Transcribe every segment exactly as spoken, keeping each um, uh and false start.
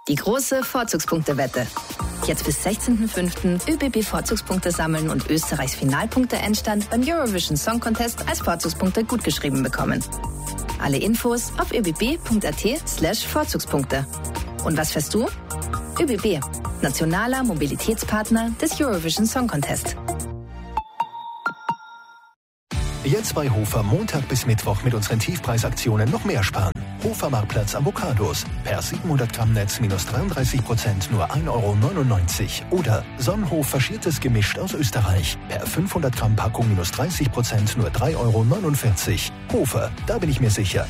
Die große Vorzugspunktewette. Jetzt bis sechzehnten fünften ÖBB Vorzugspunkte sammeln und Österreichs Finalpunkte-Endstand beim Eurovision Song Contest als Vorzugspunkte gutgeschrieben bekommen. Alle Infos auf öbb.at slash Vorzugspunkte. Und was fährst du? ÖBB, nationaler Mobilitätspartner des Eurovision Song Contest. Jetzt bei Hofer Montag bis Mittwoch mit unseren Tiefpreisaktionen noch mehr sparen. Hofer Marktplatz Avocados. Per siebenhundert Gramm Netz minus dreiunddreißig Prozent nur ein Euro neunundneunzig. Oder Sonnenhof faschiertes Gemischt aus Österreich. Per fünfhundert Gramm Packung minus dreißig Prozent nur drei Euro neunundvierzig. Hofer, da bin ich mir sicher.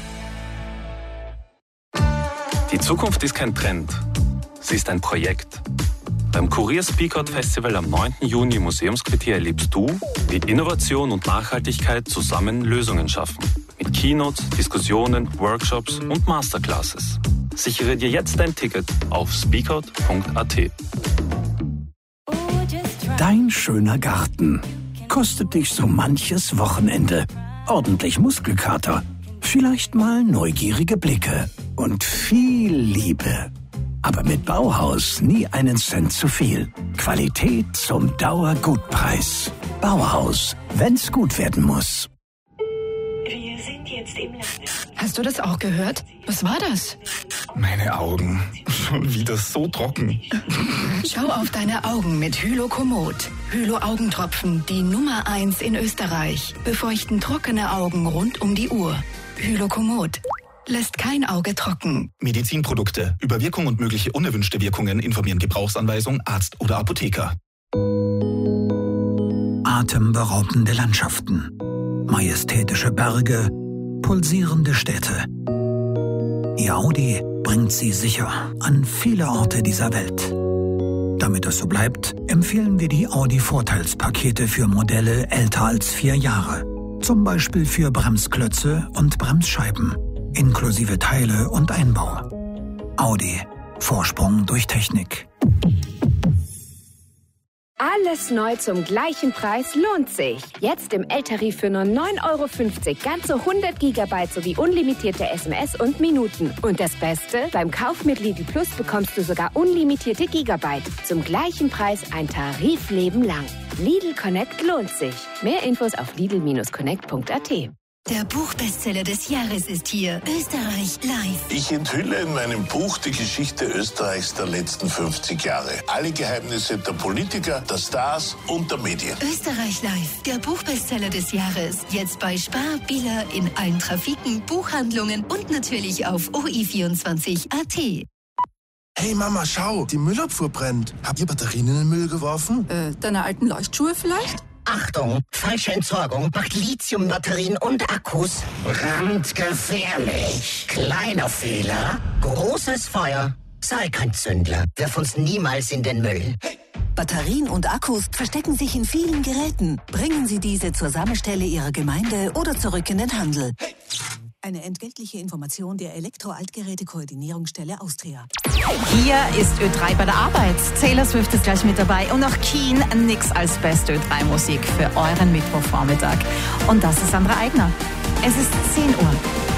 Die Zukunft ist kein Trend. Sie ist ein Projekt. Beim Kurier Speakout Festival am neunten Juni im Museumsquartier erlebst du, wie Innovation und Nachhaltigkeit zusammen Lösungen schaffen. Mit Keynotes, Diskussionen, Workshops und Masterclasses. Sichere dir jetzt dein Ticket auf speakout punkt a t. Dein schöner Garten kostet dich so manches Wochenende. Ordentlich Muskelkater, vielleicht mal neugierige Blicke und viel Liebe. Aber mit Bauhaus nie einen Cent zu viel. Qualität zum Dauergutpreis. Bauhaus, wenn's gut werden muss. Wir sind jetzt im Lande. Hast du das auch gehört? Was war das? Meine Augen. Schon wieder so trocken. Schau auf deine Augen mit Hylokomod. Hylo-Augentropfen, die Nummer eins in Österreich. Befeuchten trockene Augen rund um die Uhr. Hylokomod. Lässt kein Auge trocken. Medizinprodukte. Über Wirkung und mögliche unerwünschte Wirkungen informieren Gebrauchsanweisung, Arzt oder Apotheker. Atemberaubende Landschaften, majestätische Berge, pulsierende Städte. Ihr Audi bringt sie sicher an viele Orte dieser Welt. Damit es so bleibt, empfehlen wir die Audi-Vorteilspakete für Modelle älter als vier Jahre. Zum Beispiel für Bremsklötze und Bremsscheiben. Inklusive Teile und Einbau. Audi. Vorsprung durch Technik. Alles neu zum gleichen Preis lohnt sich. Jetzt im L-Tarif für nur neun Euro fünfzig. Ganze hundert Gigabyte sowie unlimitierte S M S und Minuten. Und das Beste? Beim Kauf mit Lidl Plus bekommst du sogar unlimitierte Gigabyte. Zum gleichen Preis ein Tarifleben lang. Lidl Connect lohnt sich. Mehr Infos auf lidl Bindestrich connect punkt a t. Der Buchbestseller des Jahres ist hier. Österreich live. Ich enthülle in meinem Buch die Geschichte Österreichs der letzten fünfzig Jahre. Alle Geheimnisse der Politiker, der Stars und der Medien. Österreich live. Der Buchbestseller des Jahres. Jetzt bei Spar, Billa, in allen Trafiken, Buchhandlungen und natürlich auf O I vierundzwanzig Punkt a t. Hey Mama, schau, die Müllabfuhr brennt. Habt ihr Batterien in den Müll geworfen? Äh, deine alten Leuchtschuhe vielleicht? Achtung, falsche Entsorgung macht Lithiumbatterien und Akkus brandgefährlich. Kleiner Fehler, großes Feuer. Sei kein Zündler, wirf uns niemals in den Müll. Batterien und Akkus verstecken sich in vielen Geräten. Bringen Sie diese zur Sammelstelle Ihrer Gemeinde oder zurück in den Handel. Eine entgeltliche Information der Elektro-Altgeräte-Koordinierungsstelle Austria. Hier ist Ö drei bei der Arbeit. Taylor Swift ist gleich mit dabei und auch Keen, nix als beste Ö drei Musik für euren Mittwochvormittag. Und das ist Sandra Eigner. Es ist zehn Uhr.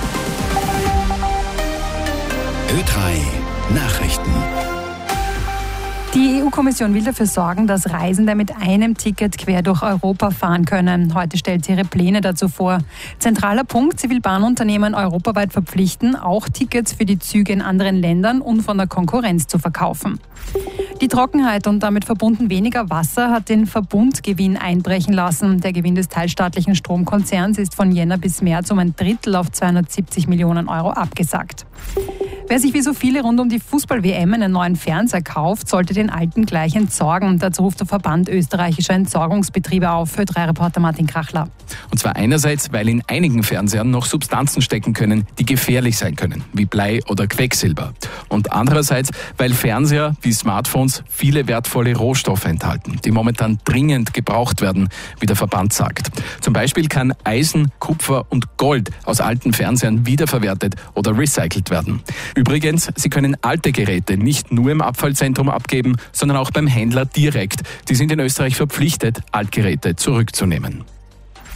Ö drei Nachrichten. Die E U-Kommission will dafür sorgen, dass Reisende mit einem Ticket quer durch Europa fahren können. Heute stellt sie ihre Pläne dazu vor. Zentraler Punkt, sie will Bahnunternehmen europaweit verpflichten, auch Tickets für die Züge in anderen Ländern und von der Konkurrenz zu verkaufen. Die Trockenheit und damit verbunden weniger Wasser hat den Verbundgewinn einbrechen lassen. Der Gewinn des teilstaatlichen Stromkonzerns ist von Jänner bis März um ein Drittel auf zweihundertsiebzig Millionen Euro abgesackt. Wer sich wie so viele rund um die Fußball-W M einen neuen Fernseher kauft, sollte den alten gleich entsorgen. Dazu ruft der Verband österreichischer Entsorgungsbetriebe auf. Ö drei Reporter Martin Krachler. Und zwar einerseits, weil in einigen Fernsehern noch Substanzen stecken können, die gefährlich sein können, wie Blei oder Quecksilber. Und andererseits, weil Fernseher wie Smartphones viele wertvolle Rohstoffe enthalten, die momentan dringend gebraucht werden, wie der Verband sagt. Zum Beispiel kann Eisen, Kupfer und Gold aus alten Fernsehern wiederverwertet oder recycelt werden. Übrigens, Sie können alte Geräte nicht nur im Abfallzentrum abgeben, sondern auch beim Händler direkt. Die sind in Österreich verpflichtet, Altgeräte zurückzunehmen.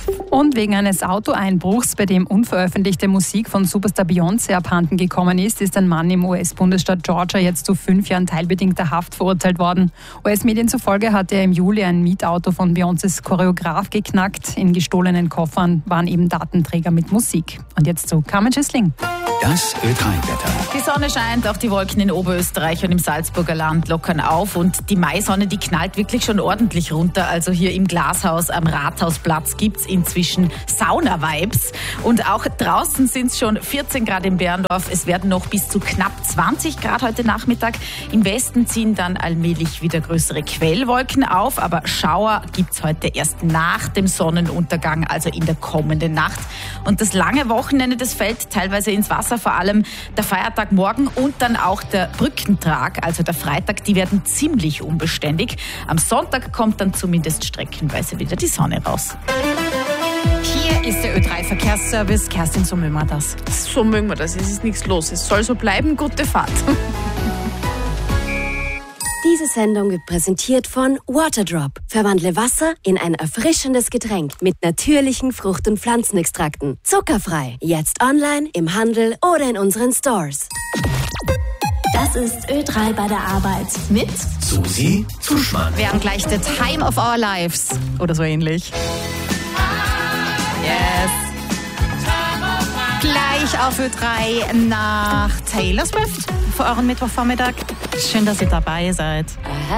Und wegen eines Autoeinbruchs, bei dem unveröffentlichte Musik von Superstar Beyoncé abhanden gekommen ist, ist ein Mann im U S-Bundesstaat Georgia jetzt zu fünf Jahren teilbedingter Haft verurteilt worden. U S-Medien zufolge hatte er im Juli ein Mietauto von Beyoncés Choreograf geknackt. In gestohlenen Koffern waren eben Datenträger mit Musik. Und jetzt zu Carmen Schüssling. Das Ö drei Wetter. Die Sonne scheint, auch die Wolken in Oberösterreich und im Salzburger Land lockern auf und die Maisonne, die knallt wirklich schon ordentlich runter. Also hier im Glashaus am Rathausplatz gibt's inzwischen Sauna-Vibes und auch draußen sind es schon vierzehn Grad in Berndorf. Es werden noch bis zu knapp zwanzig Grad heute Nachmittag. Im Westen ziehen dann allmählich wieder größere Quellwolken auf, aber Schauer gibt's heute erst nach dem Sonnenuntergang, also in der kommenden Nacht. Und das lange Wochenende, das fällt teilweise ins Wasser, vor allem der Feiertag morgen und dann auch der Brückentag, also der Freitag, die werden ziemlich unbeständig. Am Sonntag kommt dann zumindest streckenweise wieder die Sonne raus. Hier ist der Ö drei Verkehrsservice. Kerstin, so mögen wir das. So mögen wir das. Es ist nichts los. Es soll so bleiben. Gute Fahrt. Diese Sendung wird präsentiert von Waterdrop. Verwandle Wasser in ein erfrischendes Getränk mit natürlichen Frucht- und Pflanzenextrakten. Zuckerfrei. Jetzt online, im Handel oder in unseren Stores. Das ist Ö drei bei der Arbeit mit Susi Zuschmann. Wir haben gleich The Time of Our Lives oder so ähnlich. Yes. Gleich auf Ö drei nach Taylor Swift für euren Mittwochvormittag. Schön, dass ihr dabei seid.